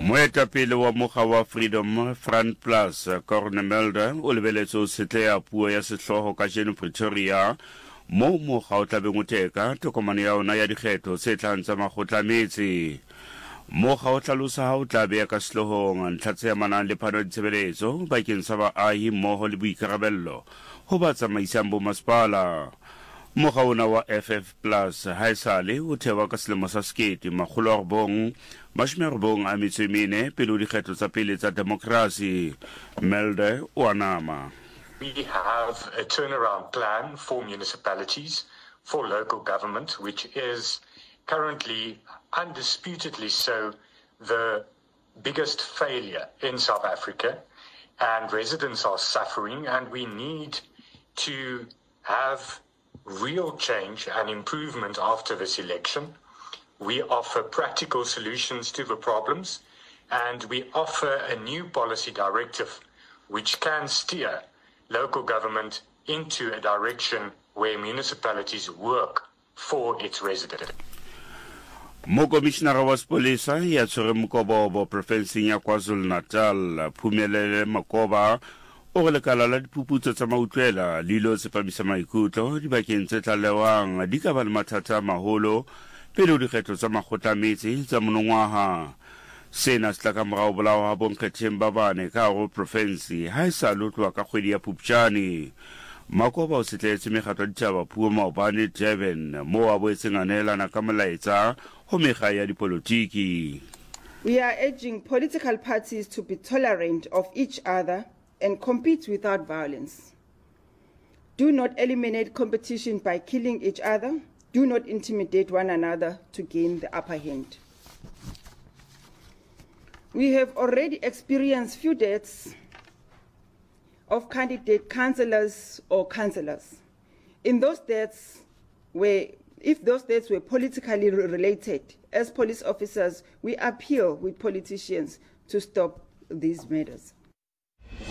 Moetapele wa mokga wa Freedom Front Plus Corne Mulder o lebeletse o setlea puo ya sehloho ka jeno Pretoria mo mokga o tlabeng o teka tokomane ya ona ya dikgetho se tlang tsa makgotla a metse. Mokga o tlalosa ha o tla beya ka sehlohong ntlha tse amanang le phano ya ditshebeletso bakeng sa baahi mmoho le boikarabello ho ba tsamaisang bomasepala. Mokga ona wa FF Plus haesale o thewa ka selemo sa 1994 pele ho dikgetho tsa pele tsa demokrasi. Melde o anama. We have a turnaround plan for municipalities, for local government, which is currently undisputedly so the biggest failure in South Africa, and residents are suffering, and we need to have real change and improvement after this election. We offer practical solutions to the problems, and we offer a new policy directive which can steer local government into a direction where municipalities work for its residents. Mokomishenara wa Sepolesa ya tshwere Mokobobo provinseng ya KwaZulu-Natal Phumelele Makoba o re lekala la diphuputso tsa mautlwela le ilo tsepamisa maikutlo dibakeng tse tlalewang di ka ba le mathata a maholo pele ho dikgetho tsa makgotla a metse tsa monongwaha. Sena se tla ka morao bolao ha bonkgetheng ba bane ka hare ho province ha e sa lotlwa ka kgwedi ya Phupjane. Makoba o setletse mekgatlo ya ditaba puo maobane Durban mo a boetseng a nehelana ka molaetsa ho mekga ya dipolotiki. We are urging political parties to be tolerant of each other and compete without violence. Do not eliminate competition by killing each other. Do not intimidate one another to gain the upper hand. We have already experienced few deaths of candidate councillors or councillors. In those deaths, if those deaths were politically related, as police officers, we appeal with politicians to stop these matters.